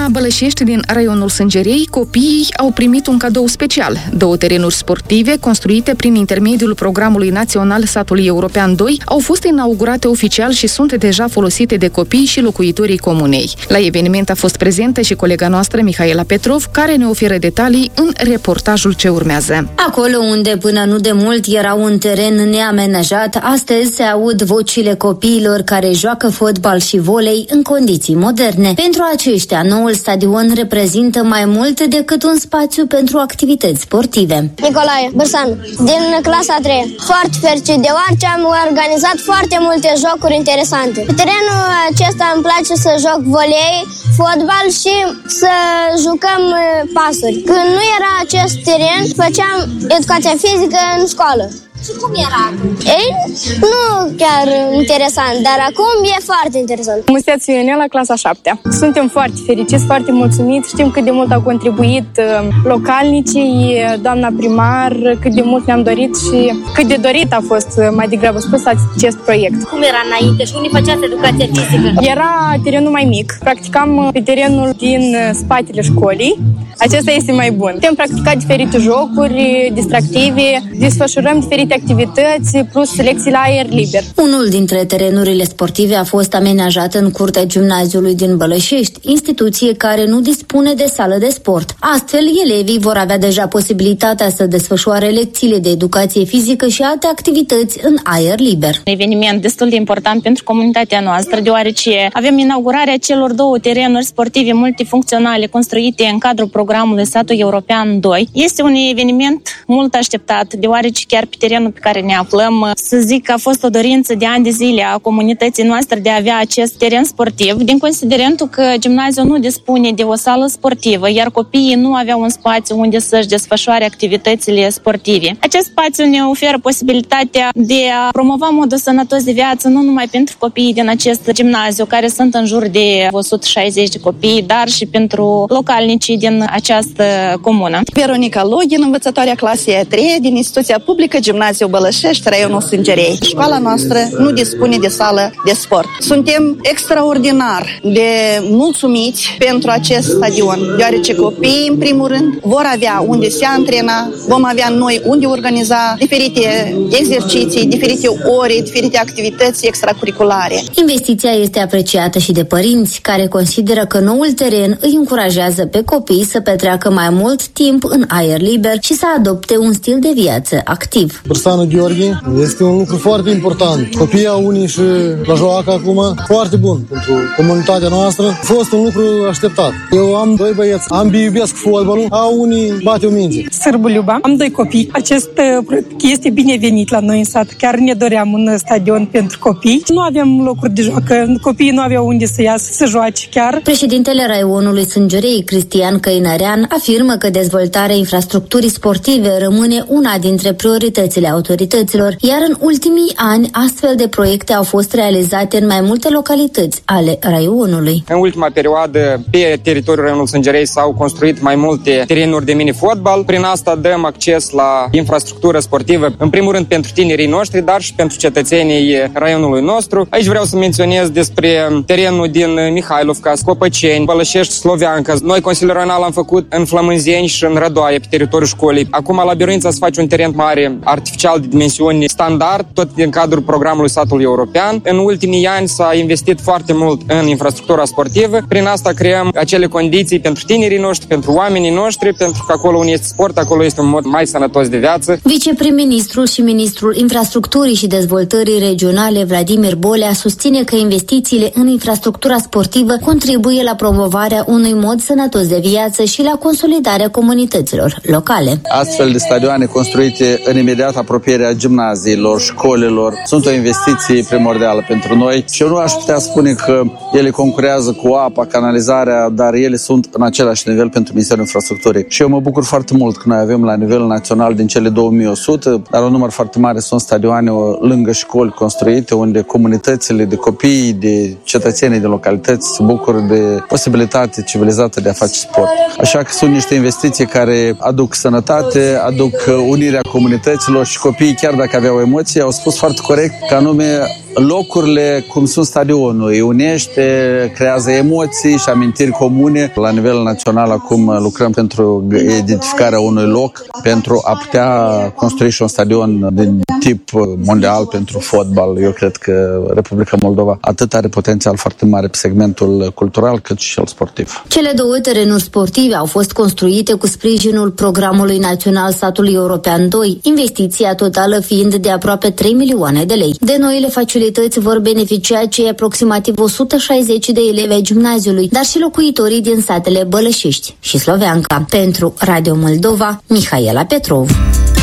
Comuna Bălășești din raionul Sângerei, copiii au primit un cadou special. 2 terenuri sportive, construite prin intermediul Programului Național Satului European 2, au fost inaugurate oficial și sunt deja folosite de copii și locuitorii comunei. La eveniment a fost prezentă și colega noastră, Mihaela Petrov, care ne oferă detalii în reportajul ce urmează. Acolo unde până nu de mult era un teren neamenajat, astăzi se aud vocile copiilor care joacă fotbal și volei în condiții moderne. Pentru aceștia, noul stadion reprezintă mai mult decât un spațiu pentru activități sportive. Nicolae Bârsan, din clasa 3. Foarte fericit, deoarece am organizat foarte multe jocuri interesante. Pe terenul acesta îmi place să joc volei, fotbal și să jucăm pasuri. Când nu era acest teren, făceam educația fizică în școală. Și cum era? Ei, nu chiar interesant, dar acum e foarte interesant. Musteaț Ionela, clasa 7. Suntem foarte fericiți, foarte mulțumiți. Știm cât de mult au contribuit localnicii, doamna primar, cât de mult ne-am dorit și cât de dorit a fost, mai degrabă spus, acest proiect. Cum era înainte și unde făceați educația fizică? Era terenul mai mic. Practicam pe terenul din spatele școlii. Acesta este mai bun. Putem practica diferite jocuri distractive, desfășurăm diferite activități, plus lecții la aer liber. Unul dintre terenurile sportive a fost amenajat în curtea gimnaziului din Bălășești, instituție care nu dispune de sală de sport. Astfel, elevii vor avea deja posibilitatea să desfășoare lecțiile de educație fizică și alte activități în aer liber. Eveniment destul de important pentru comunitatea noastră, deoarece avem inaugurarea celor 2 terenuri sportive multifuncționale construite în cadrul programului Satul European 2. Este un eveniment mult așteptat, deoarece chiar pe terenul pe care ne aflăm, să zic că a fost o dorință de ani de zile a comunității noastre de a avea acest teren sportiv, din considerentul că gimnaziul nu dispune de o sală sportivă, iar copiii nu aveau un spațiu unde să-și desfășoare activitățile sportive. Acest spațiu ne oferă posibilitatea de a promova modul sănătos de viață, nu numai pentru copiii din acest gimnaziu, care sunt în jur de 160 de copii, dar și pentru localnicii din această comună. Veronica Login, învățătoarea clasei 3 din instituția publică Gimnaziul Bălășești, raionul Sângerei. Școala noastră nu dispune de sală de sport. Suntem extraordinar de mulțumiți pentru acest stadion, deoarece copiii, în primul rând, vor avea unde se antrena, vom avea noi unde organiza diferite exerciții, diferite ore, diferite activități extracurriculare. Investiția este apreciată și de părinți, care consideră că noul teren îi încurajează pe copii să petreacă mai mult timp în aer liber și să adopte un stil de viață activ. Bârsanul Gheorghe, este un lucru foarte important. Copiii au unii și la joacă acum, foarte bun pentru comunitatea noastră. A fost un lucru așteptat. Eu am 2 băieți, ambii iubesc fotbalul, au unii bate o minge. Sârbu Liuba, am 2 copii. Acest proiect este binevenit la noi în sat. Chiar ne doream un stadion pentru copii. Nu avem locuri de joacă, copiii nu aveau unde să iasă să joace chiar. Președintele raionului Sângerei, Cristian Căinărean, afirmă că dezvoltarea infrastructurii sportive rămâne una dintre prioritățile autorităților, iar în ultimii ani astfel de proiecte au fost realizate în mai multe localități ale raionului. În ultima perioadă, pe teritoriul raionului Sângerei s-au construit mai multe terenuri de mini-fotbal. Prin asta dăm acces la infrastructură sportivă, în primul rând pentru tinerii noștri, dar și pentru cetățenii raionului nostru. Aici vreau să menționez despre terenul din Mihailovca, Scopăceni, Bălășești, Sloveanca. Noi, Consiliul Raional, am făcut în Flămânzeni și în Rădoaie, pe teritoriul școlii. Acum, la Biruința se face un teren mare, artificial de dimensiuni standard, tot din cadrul programului Satului European. În ultimii ani s-a investit foarte mult în infrastructura sportivă. Prin asta creăm acele condiții pentru tinerii noștri, pentru oamenii noștri, pentru că acolo unde este sport, acolo este un mod mai sănătos de viață. Viceprim-ministrul și ministrul Infrastructurii și Dezvoltării Regionale, Vladimir Bolea, susține că investițiile în infrastructura sportivă contribuie la promovarea unui mod sănătos de viață și la consolidarea comunităților locale. Astfel de stadioane construite în imediat apropierea gimnaziilor, școlilor, sunt o investiție primordială pentru noi și eu nu aș putea spune că ele concurează cu apa, canalizarea, dar ele sunt în același nivel pentru Ministerul Infrastructurii. Și eu mă bucur foarte mult că noi avem la nivel național din cele 2100, dar un număr foarte mare sunt stadioane lângă școli construite, unde comunitățile de copii, de cetățenii de localități se bucură de posibilitate civilizată de a face sport. Așa că sunt niște investiții care aduc sănătate, aduc unirea comunităților și copiii, chiar dacă aveau emoții, au spus foarte corect că anume locurile cum sunt stadionul, îi unește, creează emoții și amintiri comune. La nivel național acum lucrăm pentru identificarea unui loc pentru a putea construi și un stadion din tip mondial pentru fotbal. Eu cred că Republica Moldova atât are potențial foarte mare pe segmentul cultural cât și cel sportiv. Cele două terenuri sportive au fost construite cu sprijinul Programului Național Satului European 2, investiția totală fiind de aproape 3 milioane de lei. De noile facilități vor beneficia cei aproximativ 160 de elevi ai gimnaziului, dar și locuitorii din satele Bălășești și Sloveanca. Pentru Radio Moldova, Mihaela Petrov.